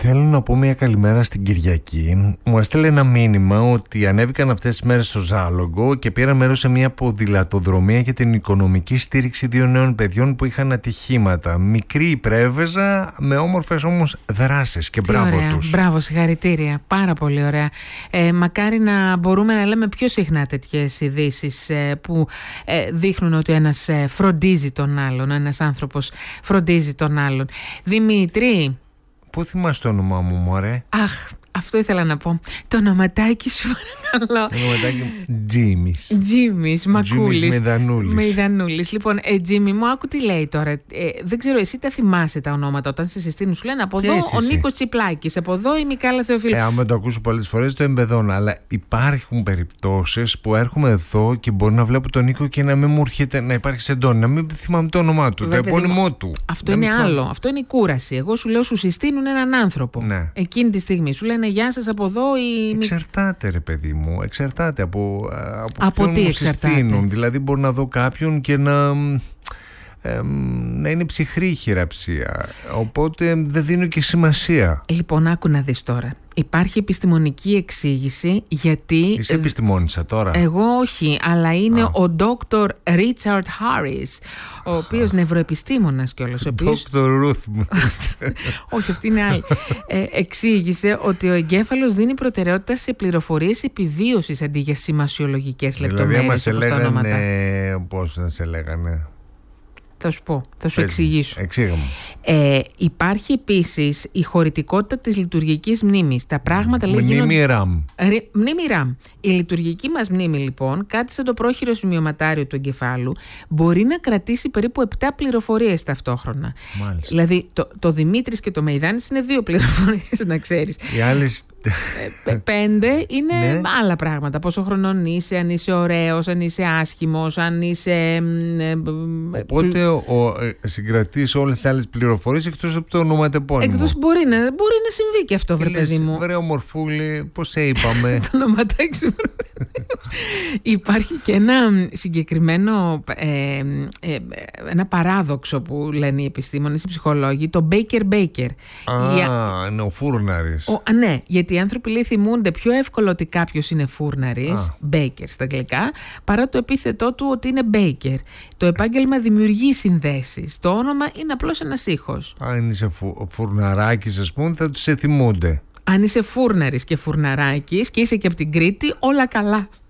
Θέλω να πω μια καλημέρα στην Κυριακή. Μου έστειλε ένα μήνυμα ότι ανέβηκαν αυτές τις μέρες στο Ζάλογκο και πήρα μέρος σε μια ποδηλατοδρομία για την οικονομική στήριξη 2 νέων παιδιών που είχαν ατυχήματα. Μικρή η πρέβεζα με όμορφες όμως δράσεις και μπράβο τους. Μπράβο, συγχαρητήρια. Πάρα πολύ ωραία. Μακάρι να μπορούμε να λέμε πιο συχνά τέτοιες ειδήσεις που δείχνουν ότι ένας φροντίζει τον άλλον, ένας άνθρωπος φροντίζει τον άλλον. Δημήτρη. Πού θυμάσαι το όνομά μου, μωρέ? Αχ, αυτό ήθελα να πω. Το ονοματάκι σου, παρακαλώ. Το ονοματάκι Τζίμις. Τζίμις, Μακούλης. Μεδανούλης. Λοιπόν, Τζίμι μου, άκου τι λέει τώρα. Δεν ξέρω, εσύ τα θυμάσαι τα ονόματα όταν σε συστήνουν. Σου λένε από εδώ ο Νίκος Τσιπλάκης, από εδώ η Μικάλα Θεοφίλου. Άμα το ακούσω πολλές φορές το εμπεδώνω. Αλλά υπάρχουν περιπτώσεις που έρχομαι εδώ και μπορεί να βλέπω τον Νίκο και να μην μου έρχεται να υπάρχει σεντόνι, να μην θυμάμαι το όνομά του, το επώνυμό του. Αυτό είναι άλλο. Αυτό είναι η κούραση. Εγώ σου λέω, σου συστήνουν έναν άνθρωπο. Ναι. Εκείνη τη στιγμή σου λένε γεια σας από εδώ. Εξαρτάται, ρε παιδί μου. Εξαρτάται από ποιον τι μου συστήνουν. Δηλαδή μπορεί να δω κάποιον και να είναι ψυχρή η χειραψία. Οπότε δεν δίνω και σημασία. Λοιπόν, άκου να δεις τώρα. Υπάρχει επιστημονική εξήγηση γιατί... Είσαι επιστημόνισσα τώρα? Εγώ όχι, αλλά είναι ο Dr. Richard Harris, ο οποίος νευροεπιστήμονας κιόλας. Dr. Ruth. Όχι, αυτή είναι άλλη. Εξήγησε ότι ο εγκέφαλος δίνει προτεραιότητα σε πληροφορίες επιβίωσης αντί για σημασιολογικές λεπτομέρειες. Δηλαδή, άμα σε λέγανε... Πώς να σε λέγανε? Θα σου πω, θα σου εξηγήσω. Υπάρχει επίσης η χωρητικότητα της λειτουργικής μνήμης. Τα πράγματα μνήμη RAM. Μνήμη RAM. Η λειτουργική μας μνήμη, λοιπόν, κάτι σαν το πρόχειρο σημειωματάριο του εγκεφάλου, μπορεί να κρατήσει περίπου 7 πληροφορίες ταυτόχρονα. Μάλιστα. Δηλαδή, το Δημήτρης και το Μεϊδάνης είναι 2 πληροφορίες, να ξέρεις. Οι άλλες 5 είναι άλλα πράγματα. Πόσο χρονών είσαι, αν είσαι ωραίος, αν είσαι άσχημος, αν είσαι... Οπότε συγκρατείς όλες τις άλλες πληροφορίες εκτός από το ονοματεπώνυμο. Εκτός μπορεί να συμβεί και αυτό, βρε παιδί μου. Βρε ομορφούλη, πώς σε είπαμε? Το ονοματάκι σου. Υπάρχει και ένα συγκεκριμένο ένα παράδοξο που λένε οι επιστήμονες, οι ψυχολόγοι, το Baker-Baker. Είναι ο φούρναρης. Ναι, γιατί οι άνθρωποι λέει θυμούνται πιο εύκολο ότι κάποιος είναι φούρναρης, Baker στα αγγλικά, παρά το επίθετό του ότι είναι Baker. Το επάγγελμα δημιουργεί συνδέσεις. Το όνομα είναι απλώς ένας ήχος. Αν είσαι φουρναράκης, ας πούμε, θα τους θυμούνται. Αν είσαι φούρναρης και φουρναράκης και είσαι και από την Κρήτη, όλα καλά.